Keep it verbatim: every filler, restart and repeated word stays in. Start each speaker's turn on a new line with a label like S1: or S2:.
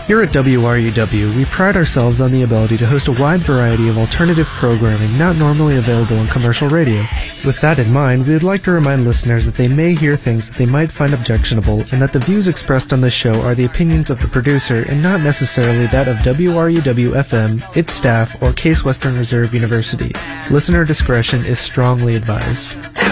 S1: Here at W R U W, we pride ourselves on the ability to host a wide variety of alternative programming not normally available on commercial radio. With that in mind, we would like to remind listeners that they may hear things that they might find objectionable, and that the views expressed on this show are the opinions of the producer and not necessarily that of W R U W F M, its staff, or Case Western Reserve University. Listener discretion is strongly advised.